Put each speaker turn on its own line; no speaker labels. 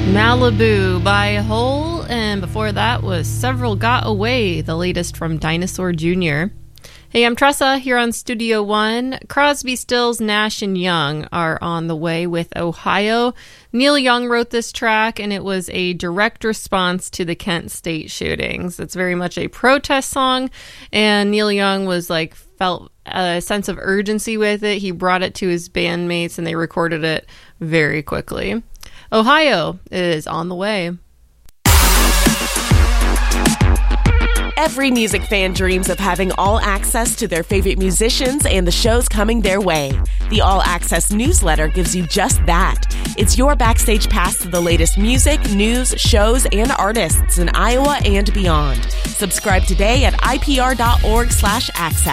Malibu by Hole, and before that was Several Got Away, the latest from Dinosaur Jr. Hey, I'm Tressa here on Studio One. Crosby, Stills, Nash & Young are on the way with Ohio. Neil Young wrote this track, and it was a direct response to the Kent State shootings. It's very much a protest song, and Neil Young felt a sense of urgency with it. He brought it to his bandmates, and they recorded it very quickly. Ohio is on the way.
Every music fan dreams of having all access to their favorite musicians and the shows coming their way. The All Access newsletter gives you just that. It's your backstage pass to the latest music, news, shows, and artists in Iowa and beyond. Subscribe today at ipr.org/access.